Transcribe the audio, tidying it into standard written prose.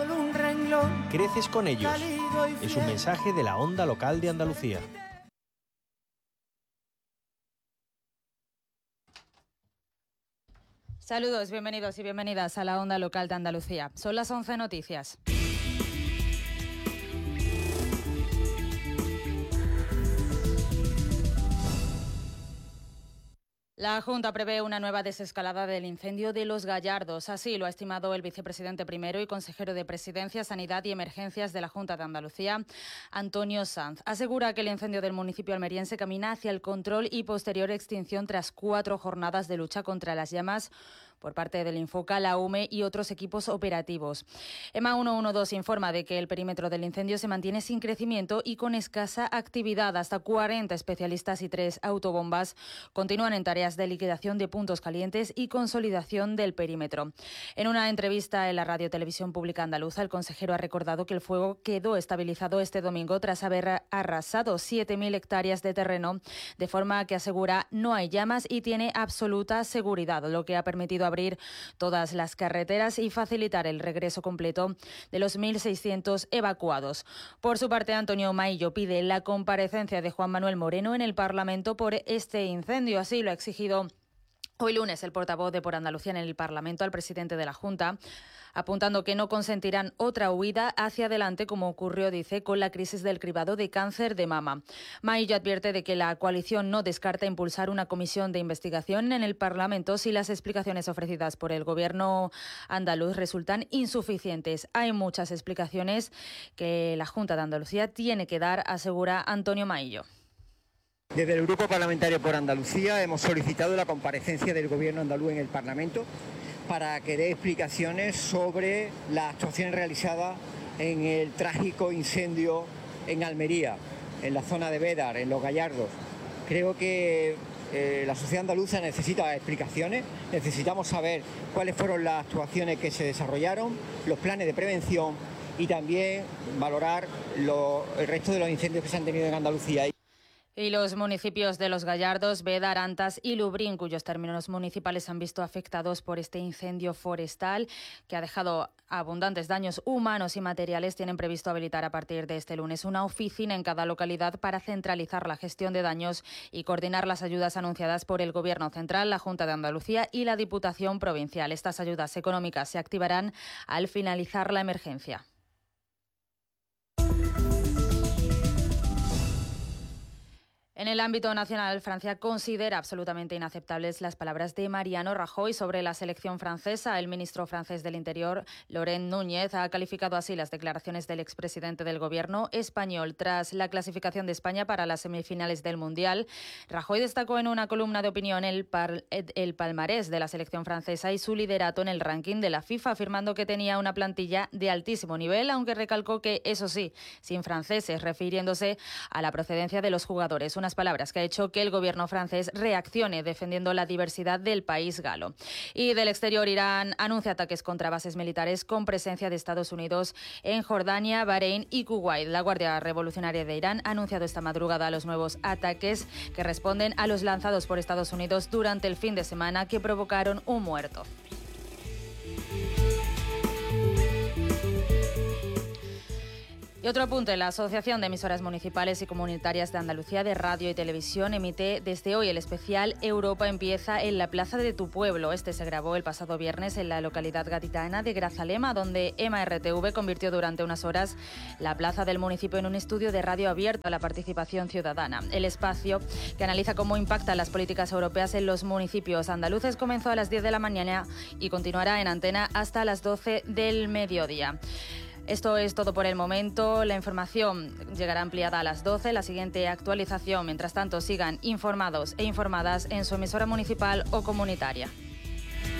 solo un renglón. Creces con ellos. Es un mensaje de la Onda Local de Andalucía. Saludos, bienvenidos y bienvenidas a la Onda Local de Andalucía. Son las 11 noticias. La Junta prevé una nueva desescalada del incendio de Los Gallardos. Así lo ha estimado el vicepresidente primero y consejero de Presidencia, Sanidad y Emergencias de la Junta de Andalucía, Antonio Sanz. Asegura que el incendio del municipio almeriense camina hacia el control y posterior extinción tras 4 jornadas de lucha contra las llamas por parte del Infoca, la UME y otros equipos operativos. EMA 112 informa de que el perímetro del incendio se mantiene sin crecimiento y con escasa actividad. Hasta 40 especialistas y 3 autobombas continúan en tareas de liquidación de puntos calientes y consolidación del perímetro. En una entrevista en la Radio Televisión Pública Andaluza, el consejero ha recordado que el fuego quedó estabilizado este domingo tras haber arrasado 7.000 hectáreas de terreno, de forma que asegura no hay llamas y tiene absoluta seguridad, lo que ha permitido abrir todas las carreteras y facilitar el regreso completo de los 1.600 evacuados. Por su parte, Antonio Maillo pide la comparecencia de Juan Manuel Moreno en el Parlamento por este incendio. Así lo ha exigido hoy lunes el portavoz de Por Andalucía en el Parlamento al presidente de la Junta, apuntando que no consentirán otra huida hacia adelante como ocurrió, dice, con la crisis del cribado de cáncer de mama. Maillo advierte de que la coalición no descarta impulsar una comisión de investigación en el Parlamento si las explicaciones ofrecidas por el Gobierno andaluz resultan insuficientes. Hay muchas explicaciones que la Junta de Andalucía tiene que dar, asegura Antonio Maillo. Desde el Grupo Parlamentario por Andalucía hemos solicitado la comparecencia del Gobierno andaluz en el Parlamento para que dé explicaciones sobre las actuaciones realizadas en el trágico incendio en Almería, en la zona de Bédar, en Los Gallardos. Creo que la sociedad andaluza necesita explicaciones, necesitamos saber cuáles fueron las actuaciones que se desarrollaron, los planes de prevención y también valorar el resto de los incendios que se han tenido en Andalucía. Y los municipios de Los Gallardos, Bédar, Antas y Lubrín, cuyos términos municipales han visto afectados por este incendio forestal que ha dejado abundantes daños humanos y materiales, tienen previsto habilitar a partir de este lunes una oficina en cada localidad para centralizar la gestión de daños y coordinar las ayudas anunciadas por el Gobierno central, la Junta de Andalucía y la Diputación Provincial. Estas ayudas económicas se activarán al finalizar la emergencia. En el ámbito nacional, Francia considera absolutamente inaceptables las palabras de Mariano Rajoy sobre la selección francesa. El ministro francés del Interior, Laurent Núñez, ha calificado así las declaraciones del expresidente del Gobierno español tras la clasificación de España para las semifinales del Mundial. Rajoy destacó en una columna de opinión el palmarés de la selección francesa y su liderato en el ranking de la FIFA, afirmando que tenía una plantilla de altísimo nivel, aunque recalcó que, eso sí, sin franceses, refiriéndose a la procedencia de los jugadores. Unas palabras que ha hecho que el gobierno francés reaccione defendiendo la diversidad del país galo. Y del exterior, Irán anuncia ataques contra bases militares con presencia de Estados Unidos en Jordania, Bahrein y Kuwait. La Guardia Revolucionaria de Irán ha anunciado esta madrugada los nuevos ataques que responden a los lanzados por Estados Unidos durante el fin de semana, que provocaron un muerto. Y otro apunte, la Asociación de Emisoras Municipales y Comunitarias de Andalucía de Radio y Televisión emite desde hoy el especial Europa empieza en la Plaza de tu Pueblo. Este se grabó el pasado viernes en la localidad gaditana de Grazalema, donde EMA RTV convirtió durante unas horas la plaza del municipio en un estudio de radio abierto a la participación ciudadana. El espacio, que analiza cómo impactan las políticas europeas en los municipios andaluces, comenzó a las 10 de la mañana y continuará en antena hasta las 12 del mediodía. Esto es todo por el momento. La información llegará ampliada a las 12. La siguiente actualización. Mientras tanto, sigan informados e informadas en su emisora municipal o comunitaria.